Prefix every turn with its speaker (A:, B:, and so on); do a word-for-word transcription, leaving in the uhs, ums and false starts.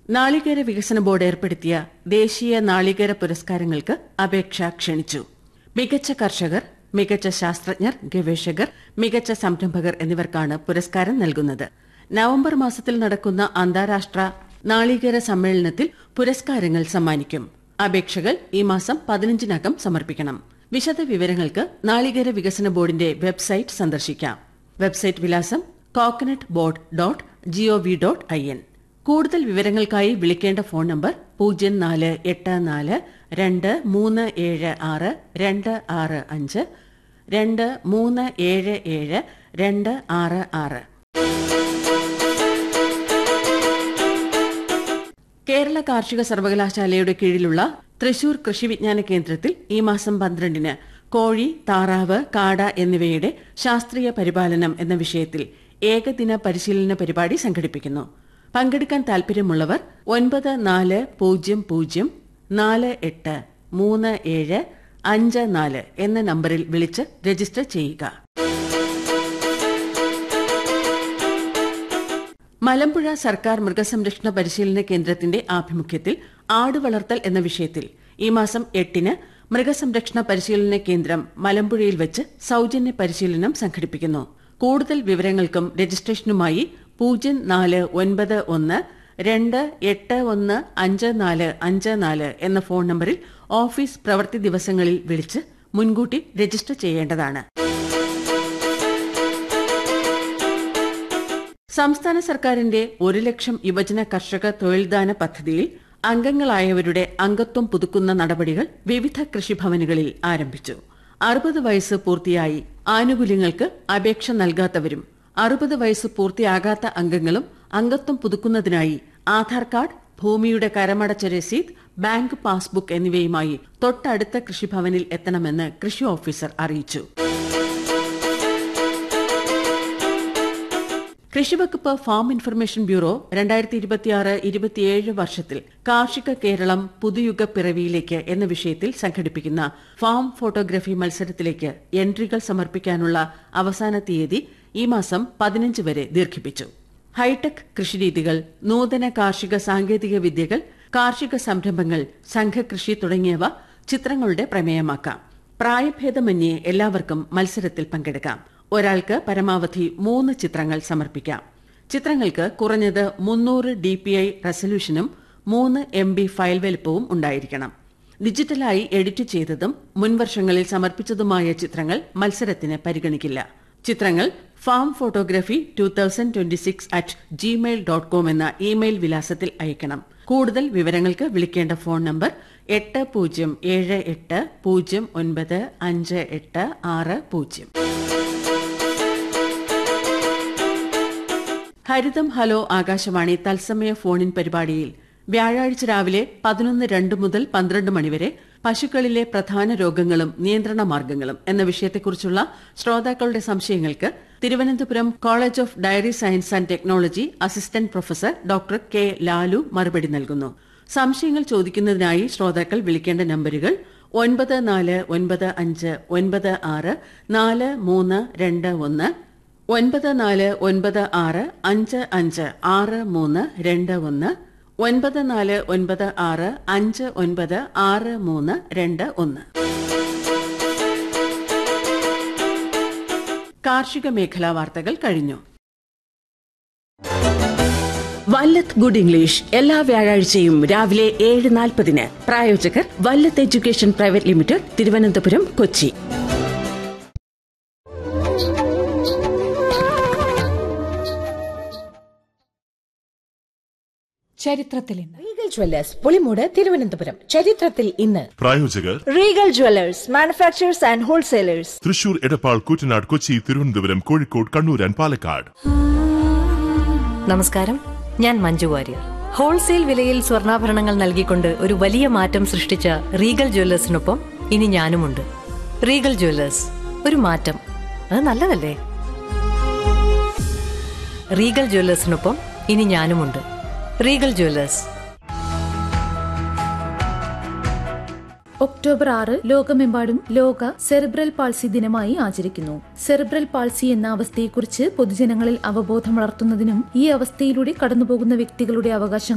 A: നാളികേര വികസന ബോർഡ് ഏർപ്പെടുത്തിയ ദേശീയ നാളികേര പുരസ്കാരങ്ങൾക്ക് അപേക്ഷ ക്ഷണിച്ചു. മികച്ച കർഷകർ, മികച്ച ശാസ്ത്രജ്ഞർ, ഗവേഷകർ, മികച്ച സംരംഭകർ എന്നിവർക്കാണ് പുരസ്കാരം നൽകുന്നത്. നവംബർ മാസത്തിൽ നടക്കുന്ന അന്താരാഷ്ട്ര നാളികേര സമ്മേളനത്തിൽ പുരസ്കാരങ്ങൾ സമ്മാനിക്കും. അപേക്ഷകൾ ഈ മാസം പതിനഞ്ചിനകം സമർപ്പിക്കണം. വിശദ വിവരങ്ങൾക്ക് നാളികേര വികസന ബോർഡിന്റെ വെബ്സൈറ്റ് സന്ദർശിക്കാം. വെബ്സൈറ്റ് വിലാസം coconut board dot G O V dot I N. കൂടുതൽ വിവരങ്ങൾക്കായി വിളിക്കേണ്ട ഫോൺ നമ്പർ പൂജ്യം നാല് എട്ട് നാല് രണ്ട് മൂന്ന് ഏഴ് ആറ് രണ്ട് ആറ് അഞ്ച് രണ്ട് മൂന്ന് ഏഴ് ഏഴ് രണ്ട് ആറ് ആറ്. കേരള കാർഷിക സർവകലാശാലയുടെ കീഴിലുള്ള തൃശൂർ കൃഷി വിജ്ഞാന കേന്ദ്രത്തിൽ ഈ മാസം പന്ത്രണ്ടിന് കോഴി, താറാവ്, കാട എന്നിവയുടെ ശാസ്ത്രീയ പരിപാലനം എന്ന വിഷയത്തിൽ ഏകദിന പരിശീലന പരിപാടി സംഘടിപ്പിക്കുന്നു. പങ്കെടുക്കാൻ താൽപര്യമുള്ളവർ ഒൻപത് നാല് പൂജ്യം പൂജ്യം നാല് എട്ട് മൂന്ന് ഏഴ് അഞ്ച് നാല് എന്ന നമ്പറിൽ വിളിച്ച് രജിസ്റ്റർ ചെയ്യുക. മലമ്പുഴ സർക്കാർ മൃഗസംരക്ഷണ പരിശീലന കേന്ദ്രത്തിന്റെ ആഭിമുഖ്യത്തിൽ ആടുവളർത്തൽ എന്ന വിഷയത്തിൽ ഈ മാസം എട്ടിന് മൃഗസംരക്ഷണ പരിശീലന കേന്ദ്രം മലമ്പുഴയിൽ വെച്ച് സൌജന്യ പരിശീലനം സംഘടിപ്പിക്കുന്നു. കൂടുതൽ വിവരങ്ങൾക്കും രജിസ്ട്രേഷനുമായി പൂജ്യം നാല് ഒൻപത് ഒന്ന് രണ്ട് എട്ട് ഒന്ന് അഞ്ച് നാല് അഞ്ച് നാല് എന്ന ഫോൺ നമ്പറിൽ ഓഫീസ് പ്രവൃത്തി ദിവസങ്ങളിൽ വിളിച്ച് മുൻകൂട്ടി രജിസ്റ്റർ ചെയ്യേണ്ടതാണ്. സംസ്ഥാന സർക്കാരിന്റെ ഒരു ലക്ഷം യുവജന കർഷക തൊഴിൽദാന പദ്ധതിയിൽ അംഗങ്ങളായവരുടെ അംഗത്വം പുതുക്കുന്ന നടപടികൾ വിവിധ കൃഷിഭവനുകളിൽ ആരംഭിച്ചു. അറുപത് വയസ്സ് പൂർത്തിയായി ആനുകൂല്യങ്ങൾക്ക് അപേക്ഷ നൽകാത്തവരും അറുപത് വയസ്സ് പൂർത്തിയാകാത്ത അംഗങ്ങളും അംഗത്വം പുതുക്കുന്നതിനായി ആധാർ കാർഡ്, ഭൂമിയുടെ കരമടച്ച രസീത്, ബാങ്ക് പാസ്ബുക്ക് എന്നിവയുമായി തൊട്ടടുത്ത കൃഷിഭവനിൽ എത്തണമെന്ന് കൃഷി ഓഫീസർ അറിയിച്ചു. കൃഷിവകുപ്പ് ഫാം ഇൻഫർമേഷൻ ബ്യൂറോ രണ്ടായിരത്തി ഇരുപത്തിയാറ് ഇരുപത്തിയേഴ് വർഷത്തിൽ കാർഷിക കേരളം പുതുയുഗ പിറവിയിലേക്ക് എന്ന വിഷയത്തിൽ സംഘടിപ്പിക്കുന്ന ഫാം ഫോട്ടോഗ്രഫി മത്സരത്തിലേക്ക് എൻട്രികൾ സമർപ്പിക്കാനുള്ള അവസാന തീയതി ഈ മാസം പതിനഞ്ച് വരെ ദീർഘിപ്പിച്ചു. ഹൈടെക് കൃഷിരീതികൾ, നൂതന കാർഷിക സാങ്കേതിക വിദ്യകൾ, കാർഷിക സംരംഭങ്ങൾ, സംഘകൃഷി തുടങ്ങിയവ ചിത്രങ്ങളുടെ പ്രമേയമാക്കാം. പ്രായഭേദമന്യേ എല്ലാവർക്കും മത്സരത്തിൽ പങ്കെടുക്കാം. ഒരാൾക്ക് പരമാവധി മൂന്ന് ചിത്രങ്ങൾ സമർപ്പിക്കാം. ചിത്രങ്ങൾക്ക് കുറഞ്ഞത് മുന്നൂറ് ഡി പി ഐ റെസല്യൂഷനും മൂന്ന് എം ബി ഫയൽ വലുപ്പവും ഉണ്ടായിരിക്കണം. ഡിജിറ്റലായി എഡിറ്റ് ചെയ്തതും മുൻവർഷങ്ങളിൽ സമർപ്പിച്ചതുമായ ചിത്രങ്ങൾ മത്സരത്തിന് പരിഗണിക്കില്ല. ചിത്രങ്ങൾ farm photography two thousand twenty six at Gmail dot com എന്ന ഇമെയിൽ വിലാസത്തിൽ അയക്കണം. കൂടുതൽ വിവരങ്ങൾക്ക് വിളിക്കേണ്ട ഫോൺ നമ്പർ എട്ട് പൂജ്യം ഏഴ് എട്ട് പൂജ്യം ഒൻപത് അഞ്ച് എട്ട് ആറ് പൂജ്യം. ഹരിതം ഹലോ ആകാശവാണി തത്സമയ ഫോണിൻ പരിപാടിയിൽ വ്യാഴാഴ്ച രാവിലെ പതിനൊന്ന് രണ്ട് മുതൽ പന്ത്രണ്ട് മണിവരെ പശുക്കളിലെ പ്രധാന രോഗങ്ങളും നിയന്ത്രണ മാർഗങ്ങളും എന്ന വിഷയത്തെക്കുറിച്ചുള്ള ശ്രോതാക്കളുടെ സംശയങ്ങൾക്ക് Thiruvananthapuram college of dairy science and technology assistant professor doctor K Lalu മറുപടി നൽകുന്നു. സംശയങ്ങൾ ചോദിക്കുന്നതിനായി ശ്രോതാക്കൾ വിളിക്കേണ്ട നമ്പരുകൾ ഒൻപത് നാല് ഒൻപത് അഞ്ച് ഒൻപത് ആറ് നാല് മൂന്ന് രണ്ട് ഒന്ന്, ഒൻപത് നാല് ഒൻപത് ആറ് അഞ്ച് അഞ്ച് ആറ് മൂന്ന് രണ്ട് ഒന്ന്, ഒൻപത് നാല് ഒൻപത് ആറ് അഞ്ച് ഒൻപത് ആറ് മൂന്ന് രണ്ട് ഒന്ന്. കാർഷിക മേഖലാ വാർത്തകൾ കഴിഞ്ഞു. വല്ലത്ത് ഗുഡ് ഇംഗ്ലീഷ് എല്ലാ വ്യാഴാഴ്ചയും രാവിലെ ഏഴ് നാൽപ്പതിന്. പ്രായോജകർ Vallath education private limited, Thiruvananthapuram, Kochi.
B: ചരിത്രത്തിൽ ഇന്ന്. Regal Jewellers Pulimoodu, Thiruvananthapuram. ചരിത്രത്തിൽ ഇന്ന്.
C: പ്രായോജകർ
B: Regal Jewellers manufacturers and wholesalers,
C: Thrissur, Edappal, Koottanad, Kochi, Thiruvananthapuram, Kozhikode, Kannur and Palakkad.
D: നമസ്കാരം, ഞാൻ മഞ്ജു വാര്യർ. ഹോൾസെയിൽ വിലയിൽ സ്വർണ്ണാഭരണങ്ങൾ നൽകിക്കൊണ്ട് ഒരു വലിയ മാറ്റം സൃഷ്ടിച്ച റീഗൽ ജ്വല്ലേഴ്സിനൊപ്പം ഇനി ഞാനുമുണ്ട്. റീഗൽ ജ്വല്ലേഴ്സ്, ഒരു മാറ്റം, അത് നല്ലതല്ലേ? റീഗൽ ജ്വല്ലേഴ്സിനൊപ്പം ഇനി ഞാനുമുണ്ട്. Regal Jewellers.
E: ഒക്ടോബർ ആറ് ലോകമെമ്പാടും ലോക സെറിബ്രൽ പാൾസി ദിനമായി ആചരിക്കുന്നു. സെറിബ്രൽ പാൾസി എന്ന അവസ്ഥയെക്കുറിച്ച് പൊതുജനങ്ങളിൽ അവബോധം വളർത്തുന്നതിനും ഈ അവസ്ഥയിലൂടെ കടന്നുപോകുന്ന വ്യക്തികളുടെ അവകാശങ്ങൾ